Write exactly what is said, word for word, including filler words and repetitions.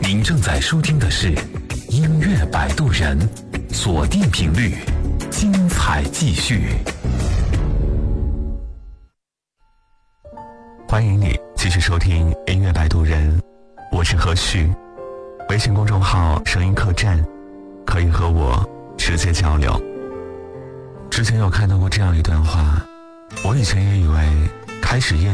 您正在收听的是音乐摆渡人，锁定频率，精彩继续。欢迎你继续收听音乐摆渡人，我是何旭。微信公众号声音客栈可以和我直接交流。之前有看到过这样一段话，我以前也以为开始厌